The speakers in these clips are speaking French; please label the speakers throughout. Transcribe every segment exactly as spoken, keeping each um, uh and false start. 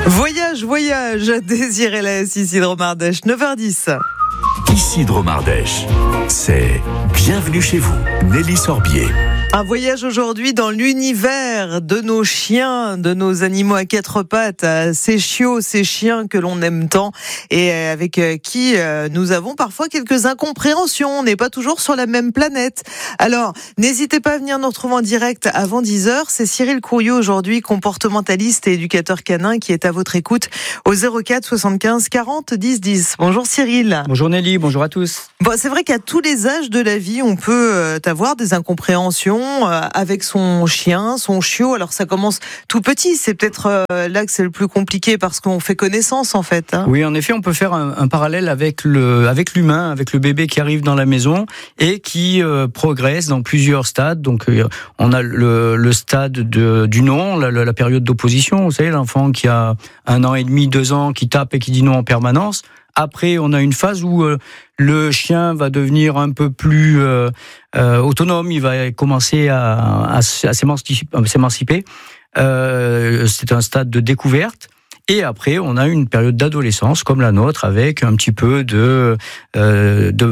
Speaker 1: Voyage, voyage, Désiré Lès, ici Dromardèche, neuf heures dix.
Speaker 2: Ici Dromardèche, c'est Bienvenue chez vous, Nelly Sorbier.
Speaker 1: Un voyage aujourd'hui dans l'univers de nos chiens, de nos animaux à quatre pattes, ces chiots, ces chiens que l'on aime tant et avec qui nous avons parfois quelques incompréhensions. On n'est pas toujours sur la même planète. Alors, n'hésitez pas à venir nous retrouver en direct avant dix heures. C'est Cyril Courriot aujourd'hui, comportementaliste et éducateur canin qui est à votre écoute au zéro quatre soixante-quinze quarante dix dix. Bonjour Cyril.
Speaker 3: Bonjour Nelly, bonjour à tous.
Speaker 1: Bon, c'est vrai qu'à tous les âges de la vie, on peut avoir des incompréhensions avec son chien, son chiot. Alors ça commence tout petit, c'est peut-être là que c'est le plus compliqué parce qu'on fait connaissance en fait. Hein.
Speaker 3: Oui, en effet, on peut faire un, un parallèle avec le avec l'humain, avec le bébé qui arrive dans la maison et qui euh, progresse dans plusieurs stades. Donc euh, on a le, le stade de, du non, la, la période d'opposition. Vous savez, l'enfant qui a un an et demi, deux ans, qui tape et qui dit non en permanence. Après, on a une phase où euh, le chien va devenir un peu plus euh, euh, autonome, il va commencer à, à, à s'émanciper. Euh, c'est un stade de découverte. Et après, on a une période d'adolescence comme la nôtre, avec un petit peu de, euh, de,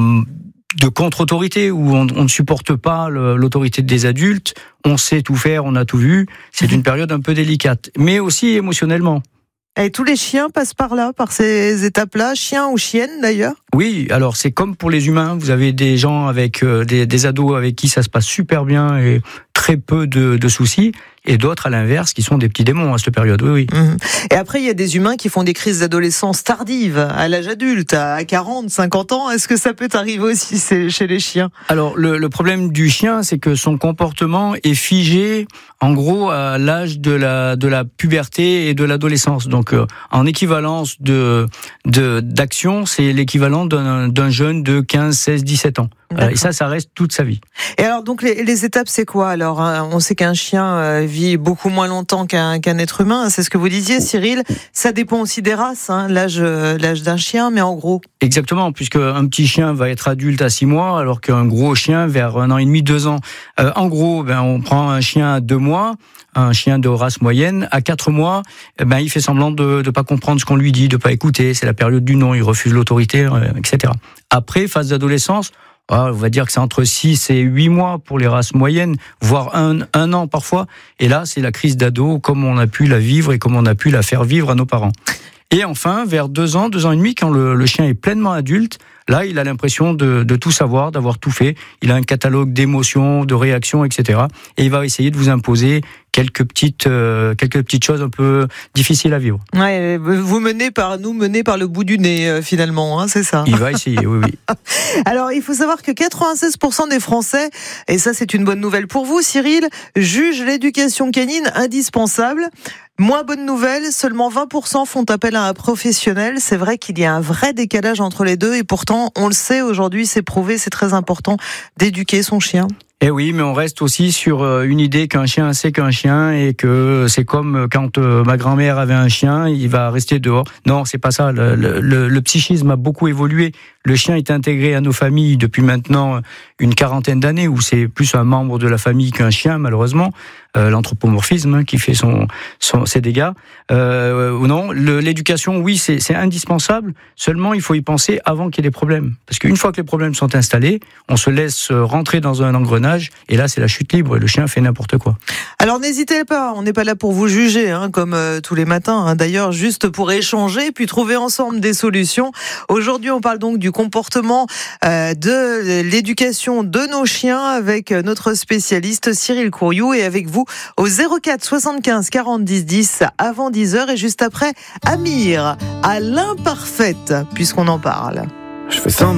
Speaker 3: de contre-autorité, où on, on ne supporte pas le, l'autorité des adultes, on sait tout faire, on a tout vu. C'est une période un peu délicate, mais aussi émotionnellement.
Speaker 1: Et tous les chiens passent par là, par ces étapes-là, chiens ou chiennes d'ailleurs ?
Speaker 3: Oui, alors c'est comme pour les humains, vous avez des gens avec euh, des, des ados avec qui ça se passe super bien et très peu de, de soucis, et d'autres à l'inverse qui sont des petits démons à cette période, oui, oui.
Speaker 1: Mmh. Et après, il y a des humains qui font des crises d'adolescence tardives, à l'âge adulte, à quarante, cinquante ans. Est-ce que ça peut arriver aussi chez les chiens ?
Speaker 3: Alors, le, le problème du chien, c'est que son comportement est figé, en gros, à l'âge de la, de la puberté et de l'adolescence. Donc, euh, en équivalence de, de, d'action, c'est l'équivalent d'un, d'un jeune de quinze, seize, dix-sept ans. Voilà, et ça, ça reste toute sa vie.
Speaker 1: Et alors, donc, les, les étapes, c'est quoi ? Alors, hein, on sait qu'un chien euh, vit beaucoup moins longtemps qu'un, qu'un être humain. C'est ce que vous disiez, Cyril. Ça dépend aussi des races, hein, l'âge, l'âge d'un chien, mais en gros.
Speaker 3: Exactement, puisque un petit chien va être adulte à six mois, alors qu'un gros chien vers un an et demi, deux ans. Euh, en gros, ben, on prend un chien à deux mois, un chien de race moyenne. À quatre mois, ben, il fait semblant de ne pas comprendre ce qu'on lui dit, de pas écouter. C'est la période du non, il refuse l'autorité, euh, et cetera. Après, phase d'adolescence, on va dire que c'est entre six et huit mois pour les races moyennes, voire un, un an parfois. Et là, c'est la crise d'ado, comme on a pu la vivre et comme on a pu la faire vivre à nos parents. Et enfin, vers deux ans, deux ans et demi, quand le, le chien est pleinement adulte, là, il a l'impression de, de tout savoir, d'avoir tout fait. Il a un catalogue d'émotions, de réactions, et cetera. Et il va essayer de vous imposer quelques petites, euh, quelques petites choses un peu difficiles à vivre.
Speaker 1: Ouais, vous menez par nous, menez par le bout du nez, euh, finalement, hein, c'est ça.
Speaker 3: Il va essayer, oui, oui.
Speaker 1: Alors, il faut savoir que quatre-vingt-seize pour cent des Français, et ça, c'est une bonne nouvelle pour vous, Cyril, jugent l'éducation canine indispensable. Moins bonne nouvelle, seulement vingt pour cent font appel à un professionnel. C'est vrai qu'il y a un vrai décalage entre les deux, et pourtant, on le sait aujourd'hui, c'est prouvé, c'est très important d'éduquer son chien.
Speaker 3: Eh oui, mais on reste aussi sur une idée qu'un chien c'est qu'un chien et que c'est comme quand ma grand-mère avait un chien, il va rester dehors. Non, c'est pas ça. Le, le, le psychisme a beaucoup évolué. Le chien est intégré à nos familles depuis maintenant une quarantaine d'années, où c'est plus un membre de la famille qu'un chien, malheureusement. Euh, l'anthropomorphisme hein, qui fait son, son, ses dégâts. Euh, non, le, l'éducation, oui, c'est, c'est indispensable. Seulement, il faut y penser avant qu'il y ait des problèmes. Parce qu'une fois que les problèmes sont installés, on se laisse rentrer dans un engrenage, et là, c'est la chute libre, et le chien fait n'importe quoi.
Speaker 1: Alors, n'hésitez pas, on n'est pas là pour vous juger, hein, comme euh, tous les matins, hein, d'ailleurs, juste pour échanger, puis trouver ensemble des solutions. Aujourd'hui, on parle donc du comportement euh, de l'éducation de nos chiens avec notre spécialiste Cyril Courriot, et avec vous au zéro quatre soixante-quinze quarante dix dix avant dix heures, et juste après Amir à l'imparfaite, puisqu'on en parle.
Speaker 2: Je fais ça.